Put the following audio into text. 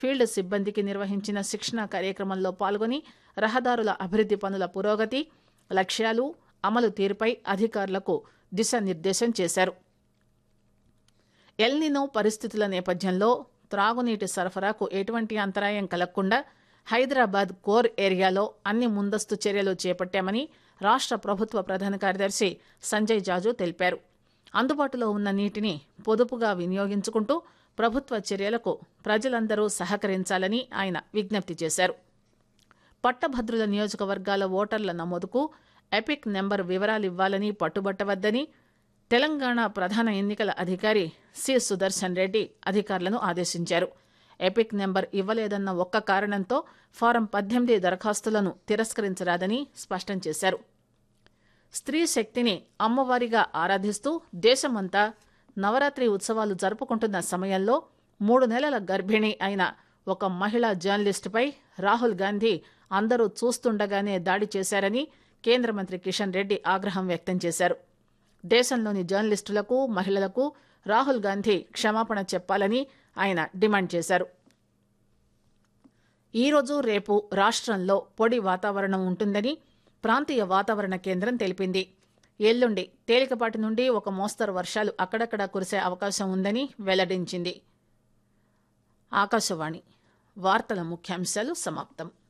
Field సిబ్బందికి నిర్వహించిన శిక్షణా కార్యక్రమంలో పాల్గొని రహదారుల అభివృద్ది పనుల పురోగతి, లక్ష్యాలు, అమలు తీరుపై అధికారులకు దిశానిర్దేశం చేశారు. ఎల్నినో పరిస్థితుల నేపథ్యంలో త్రాగునీటి సరఫరాకు ఎటువంటి అంతరాయం కలగకుండా హైదరాబాద్ కోర్ ఏరియాలో అన్ని ముందస్తు చర్యలు చేపట్టామని రాష్ట్ర ప్రభుత్వ ప్రధాన కార్యదర్శి సంజయ్ జాజు తెలిపారు. అందుబాటులో ఉన్న నీటిని పొదుపుగా వినియోగించుకుంటూ ప్రభుత్వ చర్యలకు ప్రజలందరూ సహకరించాలని ఆయన విజ్ఞప్తి చేశారు. పట్టభద్రుల నియోజకవర్గాల ఓటర్ల నమోదుకు ఎపిక్ నెంబర్ వివరాలివ్వాలని పట్టుబట్టవద్దని తెలంగాణ ప్రధాన ఎన్నికల అధికారి సి సుదర్శన్ రెడ్డి అధికారులను ఆదేశించారు. ఎపిక్ నెంబర్ ఇవ్వలేదన్న ఒక్క కారణంతో ఫారం 18 దరఖాస్తులను తిరస్కరించరాదని స్పష్టం చేశారు. స్త్రీ శక్తిని అమ్మవారిగా ఆరాధిస్తూ దేశమంతా నవరాత్రి ఉత్సవాలు జరుపుకుంటున్న సమయంలో 3 నెలల గర్భిణి అయిన ఒక మహిళా జర్నలిస్టుపై రాహుల్ గాంధీ అందరూ చూస్తుండగానే దాడి చేశారని కేంద్ర మంత్రి కిషన్ రెడ్డి ఆగ్రహం వ్యక్తం చేశారు. దేశంలోని జర్నలిస్టులకు, మహిళలకు రాహుల్ గాంధీ క్షమాపణ చెప్పాలని ఆయన డిమాండ్ చేశారు. ఈరోజు రేపు రాష్ట్రంలో పొడి వాతావరణం ఉంటుందని ప్రాంతీయ వాతావరణ కేంద్రం తెలిపింది. ఎల్లుండి తేలికపాటి నుండి ఒక మోస్తరు వర్షాలు అక్కడక్కడా కురిసే అవకాశం ఉందని వెల్లడించింది. ఆకాశవాణి వార్తల ముఖ్యాంశాలు సమాప్తం.